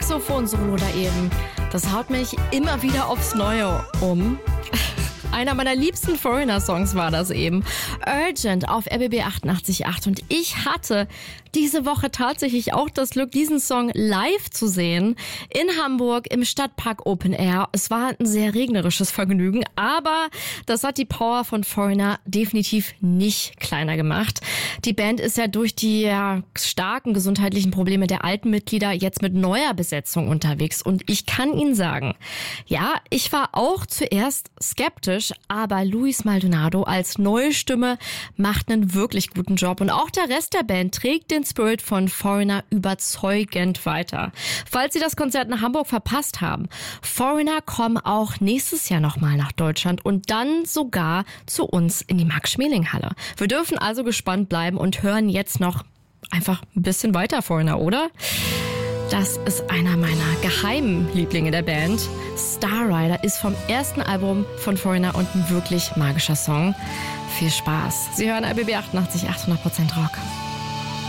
Saxophon-Solo da eben, das haut mich immer wieder aufs Neue um. Einer meiner liebsten Foreigner-Songs war das eben. Urgent auf RBB 88.8. Und ich hatte diese Woche tatsächlich auch das Glück, diesen Song live zu sehen. In Hamburg im Stadtpark Open Air. Es war ein sehr regnerisches Vergnügen, aber das hat die Power von Foreigner definitiv nicht kleiner gemacht. Die Band ist ja durch die starken gesundheitlichen Probleme der alten Mitglieder jetzt mit neuer Besetzung unterwegs. Und ich kann Ihnen sagen, ja, ich war auch zuerst skeptisch, aber Luis Maldonado als neue Stimme macht einen wirklich guten Job. Und auch der Rest der Band trägt den Spirit von Foreigner überzeugend weiter. Falls Sie das Konzert in Hamburg verpasst haben, Foreigner kommen auch nächstes Jahr nochmal nach Deutschland und dann sogar zu uns in die Max-Schmeling-Halle. Wir dürfen also gespannt bleiben und hören jetzt noch einfach ein bisschen weiter Foreigner, oder? Das ist einer meiner geheimen Lieblinge der Band. Starrider ist vom ersten Album von Foreigner und ein wirklich magischer Song. Viel Spaß. Sie hören RBB 88, 800% Rock.